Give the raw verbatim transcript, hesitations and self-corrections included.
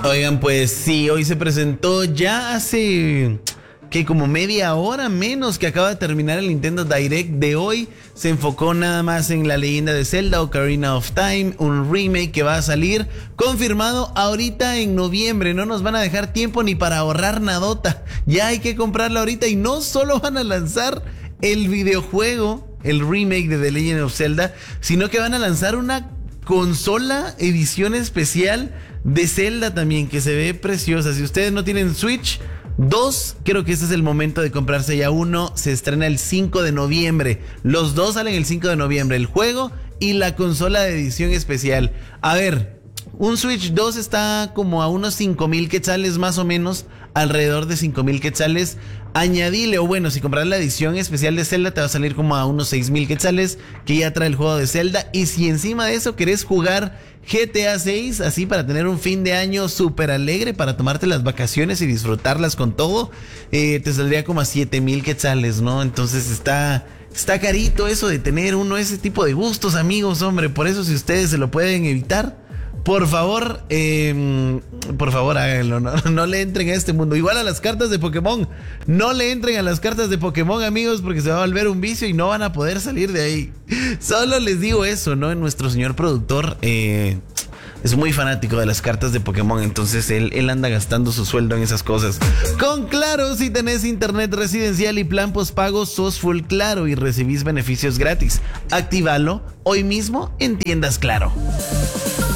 Oigan, pues sí, hoy se presentó ya hace que como media hora menos que acaba de terminar el Nintendo Direct de hoy. Se enfocó nada más en la leyenda de Zelda Ocarina of Time, un remake que va a salir confirmado ahorita en noviembre. No nos van a dejar tiempo ni para ahorrar nadota. Ya hay que comprarla ahorita y no solo van a lanzar el videojuego, el remake de The Legend of Zelda, sino que van a lanzar una consola edición especial de Zelda también, que se ve preciosa. Si ustedes no tienen Switch, dos, creo que este es el momento de comprarse ya uno. Se estrena el cinco de noviembre. Los dos salen el cinco de noviembre, el juego y la consola de edición especial. A ver, un Switch dos está como a unos cinco mil quetzales más o menos, alrededor de cinco mil quetzales. Añadile, o bueno, si compras la edición especial de Zelda te va a salir como a unos seis mil quetzales, que ya trae el juego de Zelda. Y si encima de eso querés jugar G T A seis, así para tener un fin de año súper alegre, para tomarte las vacaciones y disfrutarlas con todo, eh, te saldría como a siete mil quetzales, ¿no? Entonces está... Está carito eso de tener uno ese tipo de gustos, amigos, hombre. Por eso, si ustedes se lo pueden evitar, por favor, eh, por favor háganlo, ¿no? No le entren a este mundo. Igual a las cartas de Pokémon. No le entren a las cartas de Pokémon, amigos, porque se va a volver un vicio y no van a poder salir de ahí. Solo les digo eso, ¿no? Nuestro señor productor eh, es muy fanático de las cartas de Pokémon, entonces él, él anda gastando su sueldo en esas cosas. Con Claro, si tenés internet residencial y plan postpago, sos full Claro y recibís beneficios gratis. Actívalo hoy mismo en Tiendas Claro.